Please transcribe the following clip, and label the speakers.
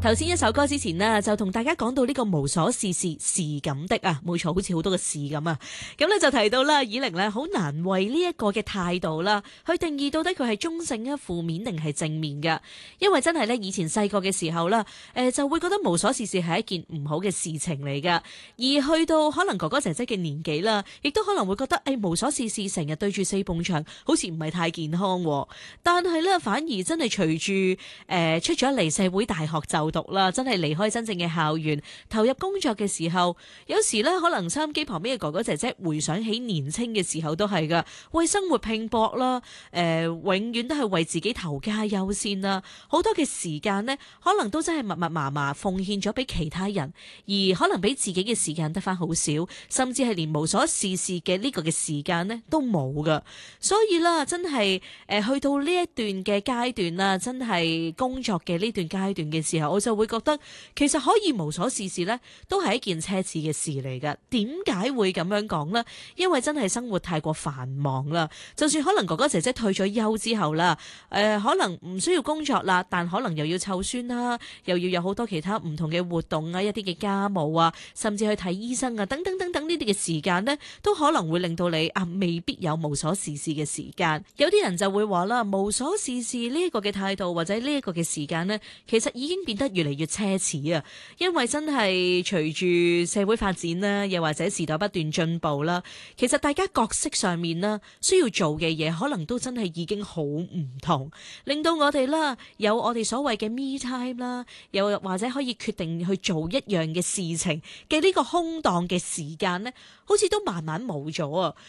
Speaker 1: 頭先一首歌之前呢，就同大家講到呢個無所事事是咁的啊，冇錯，好似好多個事咁啊。咁咧就提到啦，以玲咧好難為呢一個嘅態度啦，去定義到底佢係中性啊、負面定係正面嘅。因為真係咧，以前細個嘅時候啦，就會覺得無所事事係一件唔好嘅事情嚟噶。而去到可能哥哥姐姐嘅年紀啦，亦都可能會覺得無所事事，成日對住四埲牆，好似唔係太健康。但係咧，反而真係隨住出咗嚟社會大學就讀啦，真係離開真正嘅校園，投入工作嘅時候，有時咧可能收音機旁邊嘅哥哥姐姐回想起年青嘅時候都係噶，為生活拼搏啦，永遠都係為自己頭家優先啦，好多嘅時間呢，可能都真係密密麻麻奉獻咗俾其他人，而可能俾自己嘅時間得翻好少，甚至係連無所事事嘅呢個嘅時間呢都冇噶，所以啦，真係去到呢一段嘅階段啦，真係工作嘅呢段階段嘅時候，我就會覺得其實可以無所事事呢，都係一件奢侈嘅事嚟噶。點解會咁樣講呢？因為真係生活太過繁忙啦。就算可能哥哥姐姐退咗休之後啦，可能唔需要工作啦，但可能又要湊孫啦，又要有好多其他唔同嘅活動啊，一啲嘅家務啊，甚至去睇醫生啊，等等等等呢啲嘅時間呢，都可能會令到你未必有無所事事嘅時間。有啲人就會話啦，無所事事呢一個嘅態度或者呢一個嘅時間呢，其實已經變得越嚟越奢侈啊！因為真係隨住社會發展啦，又或者時代不斷進步啦，其實大家角色上面啦，需要做嘅嘢可能都真係已經好唔同，令到我哋啦有我哋所謂嘅 me time 啦，又或者可以決定去做一樣嘅事情嘅呢個空檔嘅時間呢，好似都慢慢冇咗啊！